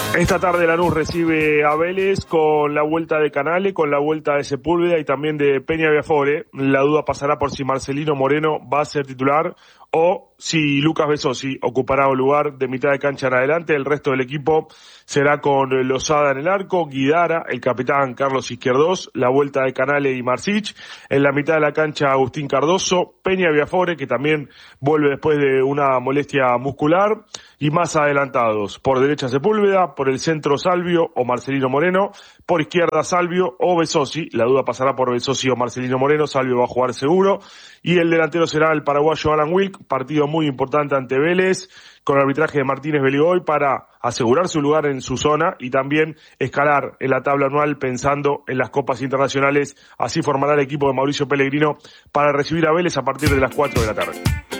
Esta tarde Lanús recibe a Vélez con la vuelta de Canale, con la vuelta de Sepúlveda y también de Peña Viafore. La duda pasará por si Marcelino Moreno va a ser titular o si Lucas Besosi ocupará un lugar de mitad de cancha en adelante. El resto del equipo será con Lozada en el arco, Guidara, el capitán Carlos Izquierdos, la vuelta de Canale y Marcich. En la mitad de la cancha Agustín Cardoso, Peña Viafore, que también vuelve después de una molestia muscular. Y más adelantados, por derecha Sepúlveda, por el centro Salvio o Marcelino Moreno, por izquierda Salvio o Besosi. La duda pasará por Besosi o Marcelino Moreno, Salvio va a jugar seguro. Y el delantero será el paraguayo Alan Wilk, partido muy importante ante Vélez, con el arbitraje de Martínez Beligoy para asegurar su lugar en su zona y también escalar en la tabla anual pensando en las copas internacionales. Así formará el equipo de Mauricio Pellegrino para recibir a Vélez a partir de las 4 de la tarde.